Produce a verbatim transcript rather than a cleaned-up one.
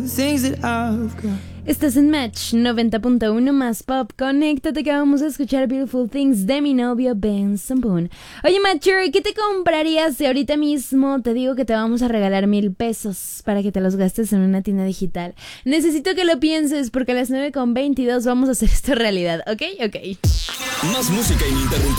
Estás en Match noventa punto uno más pop. Conéctate que vamos a escuchar Beautiful Things de mi novio Benson Boone. Oye Matcher, ¿qué te comprarías si ahorita mismo te digo que te vamos a regalar mil pesos para que te los gastes en una tienda digital? Necesito que lo pienses porque a las nueve con veintidós vamos a hacer esto realidad, ¿ok? Ok. Más música ininterrumpida.